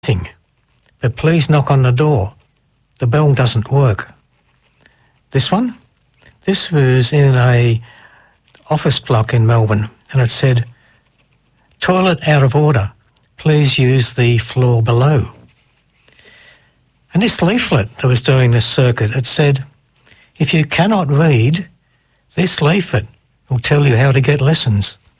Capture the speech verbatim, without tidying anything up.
Thing, but please knock on the door. The bell doesn't work. This one? This was in a office block in Melbourne, and it said, toilet out of order. Please use the floor below. And this leaflet that was doing this circuit, it said, if you cannot read, this leaflet will tell you how to get lessons.